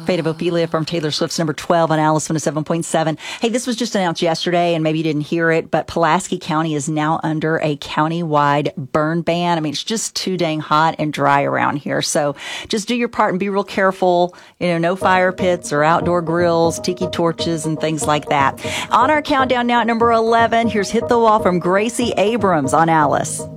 Fate of Ophelia from Taylor Swift's number 12 on Alice 107.7. Hey, this was just announced yesterday, and maybe you didn't hear it, but Pulaski County is now under a county-wide burn ban. I mean, it's just too dang hot and dry around here. So just do your part and be real careful. No fire pits or outdoor grills, tiki torches, and things like that. On our countdown now at number 11, here's Hit the Wall from Gracie Abrams on Alice.